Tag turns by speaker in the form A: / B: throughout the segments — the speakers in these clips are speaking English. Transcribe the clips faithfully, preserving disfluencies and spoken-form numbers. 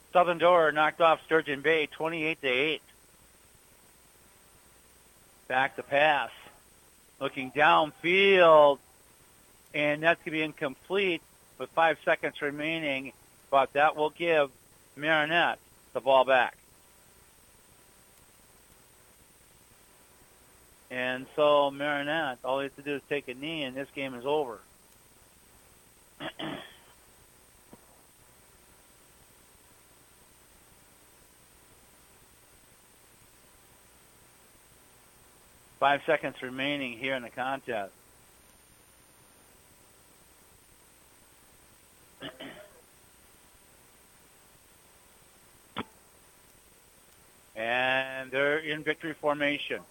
A: Southern Door knocked off Sturgeon Bay twenty-eight to eight. Back to pass. Looking downfield, and that's going to be incomplete with five seconds remaining, but that will give Marinette the ball back. And so Marinette, all they have to do is take a knee, and this game is over. Five seconds remaining here in the contest. And they're in victory formation.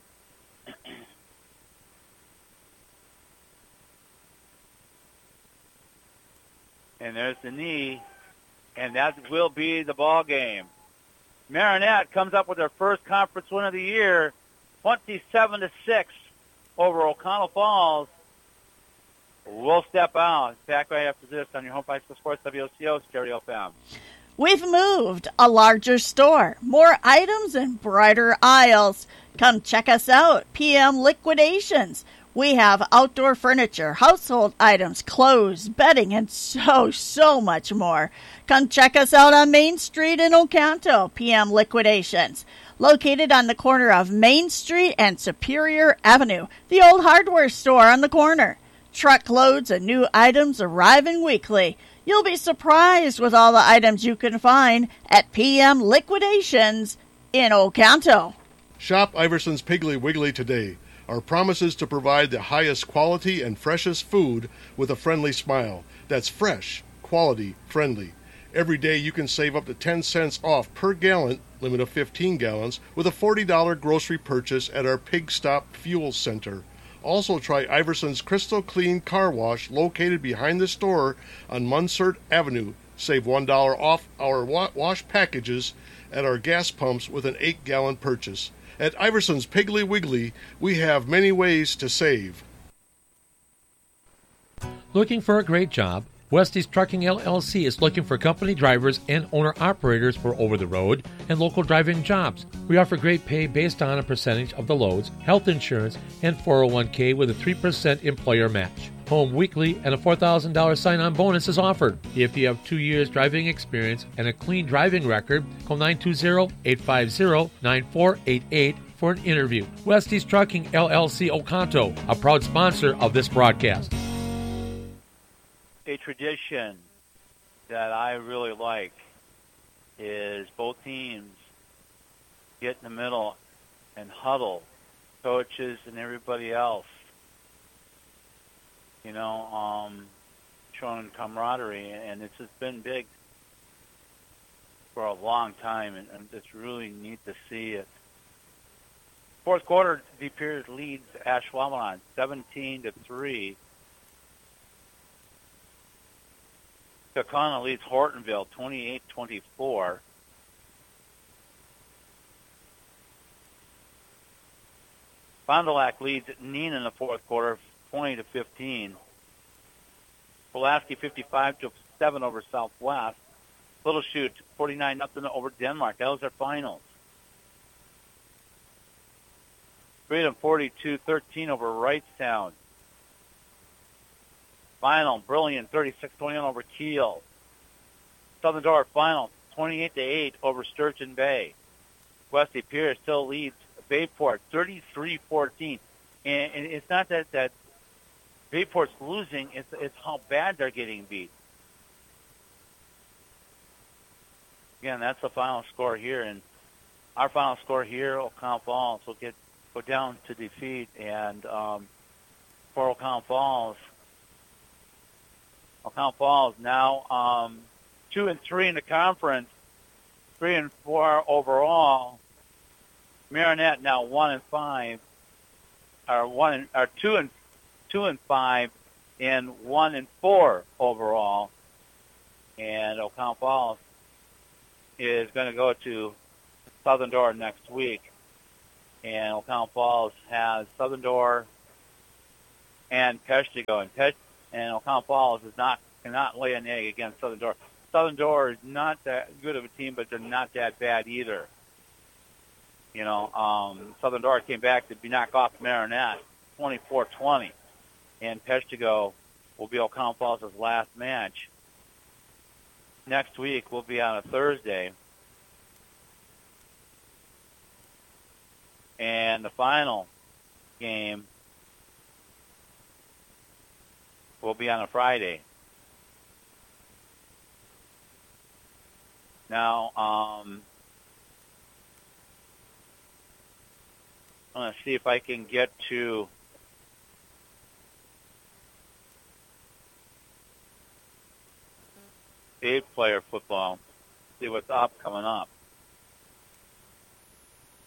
A: And there's the knee, and that will be the ball game. Marinette comes up with their first conference win of the year, twenty-seven to six over O'Connell Falls. We'll step out. Back right after this on your home bicycle sports W O C O Stereo F M.
B: We've moved a larger store, more items and brighter aisles. Come check us out. P M Liquidations. We have outdoor furniture, household items, clothes, bedding, and so, so much more. Come check us out on Main Street in Oconto. P M Liquidations. Located on the corner of Main Street and Superior Avenue, the old hardware store on the corner. Truckloads of new items arriving weekly. You'll be surprised with all the items you can find at P M Liquidations in Oconto.
C: Shop Iverson's Piggly Wiggly today. Our promise is to provide the highest quality and freshest food with a friendly smile. That's fresh, quality, friendly. Every day you can save up to ten cents off per gallon, limit of fifteen gallons, with a forty dollars grocery purchase at our Pig Stop Fuel Center. Also try Iverson's Crystal Clean Car Wash located behind the store on Munsert Avenue. Save one dollar off our wa- wash packages at our gas pumps with an eight gallon purchase. At Iverson's Piggly Wiggly, we have many ways to save.
D: Looking for a great job? Westie's Trucking L L C is looking for company drivers and owner-operators for over-the-road and local driving jobs. We offer great pay based on a percentage of the loads, health insurance, and four oh one k with a three percent employer match. Home weekly and a four thousand dollars sign-on bonus is offered. If you have two years driving experience and a clean driving record, call nine two zero, eight five zero, nine four eight eight for an interview. Westie's Trucking L L C Oconto, a proud sponsor of this broadcast.
A: A tradition that I really like is both teams get in the middle and huddle, coaches and everybody else, you know, um, showing camaraderie, and it's just been big for a long time, and, and it's really neat to see it. Fourth quarter, the period leads Ashwaubenon seventeen to three. Kaukauna leads Hortonville twenty-eight twenty-four. Fond du Lac leads Neenah in the fourth quarter twenty to fifteen. Pulaski fifty-five to seven over Southwest. Little Chute forty-nine nothing over Denmark. That was their finals. Freedom forty-two thirteen over Wrightstown. Final, Brilliant, thirty-six twenty-one over Kiel. Southern Door final, twenty-eight to eight over Sturgeon Bay. Westy Pierce still leads Bayport, thirty-three fourteen. And, and it's not that, that Bayport's losing, it's, it's how bad they're getting beat. Again, that's the final score here. And our final score here, O'Connell Falls will get go down to defeat. And um, for O'Connell Falls, O'Connell Falls now um, two and three in the conference, three and four overall. Marinette now one and five, or one and, or two and two and five, and one and four overall. And O'Connell Falls is going to go to Southern Door next week, and O'Connell Falls has Southern Door and Peshtigo, and Pesh and O'Connell Falls is not cannot lay an egg against Southern Door. Southern Door is not that good of a team, but they're not that bad either. You know, um, Southern Door came back to be knock off Marinette twenty-four twenty, and Peshtigo will be O'Connell Falls' last match. Next week will be on a Thursday, and the final game will be on a Friday. Now, um, I'm going to see if I can get to eight-player football, see what's up coming up.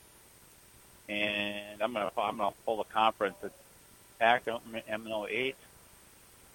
A: And I'm going to I'm going to pull the conference. It's Pac M N O eight.